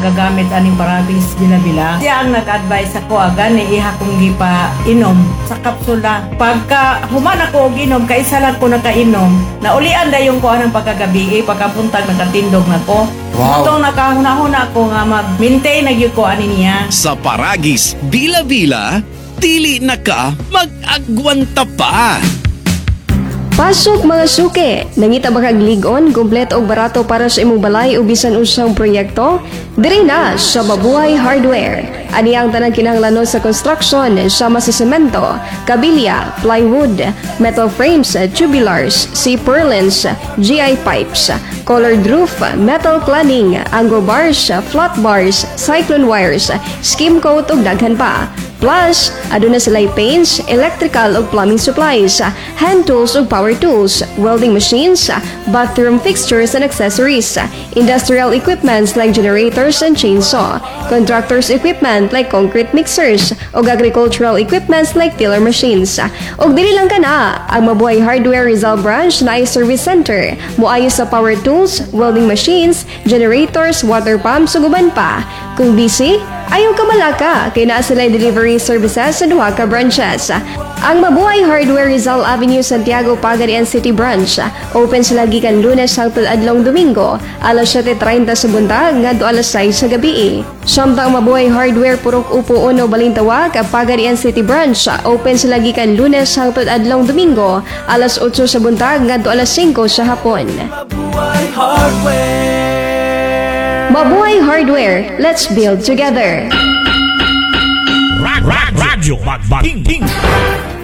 gagamit aning paragis bila-bila. Siya ang nag-advise ako agani iha kong gipa inom sa kapsula. Pagka human ako og inom, kaisa lang ko nakainom, naulian dayon ko anang pagkagabi, pagkapuntag nakatindog na ko. Wow. Itong nakahuna-huna ko nga mag-maintain na gyud ko ani niya. Sa paragis bila-bila, dili na ka mag-agwanta pa. Pasok mga suke! Nangita ba kag ligon, kumpleto og barato para sa imong balay o bisan usang proyekto? Diri na sa Mabuhay Hardware. Ani ang tanang kinahanglanon sa construction sama sa semento, kabilya, plywood, metal frames, tubulars, C-purlins, GI pipes, colored roof, metal cladding, angle bars, flat bars, cyclone wires, skim coat ug daghan pa. Plus, aduna sila'y paints, electrical ug plumbing supplies, hand tools ug power tools, welding machines, bathroom fixtures and accessories, industrial equipments like generators and chainsaw, contractors equipment like concrete mixers, ug agricultural equipments like tiller machines. Ug dili lang kana, ang Mabuhay Hardware Rizal Branch na ay service center, moayo sa power tools, welding machines, generators, water pumps ug uban pa. Kung busy, ayaw ka malaka, kay naa sila'y delivery services sa duha ka branches. Ang Mabuhay Hardware Rizal Avenue, Santiago, Pagadian City Branch. Open sila gikan Lunes hangtod adlong Domingo, alas 7:30 sa buntag ngadto alas 6 sa gabi. Samtang Mabuhay Hardware Purok Upo Uno Balintawak, Pagadian City Branch. Open sila gikan Lunes hangtod adlong Domingo, alas 8 sa buntag ngadto alas 5 sa hapon. Mabuhay Hardware. Mabuhay Hardware, let's build together. Radyo Magbating.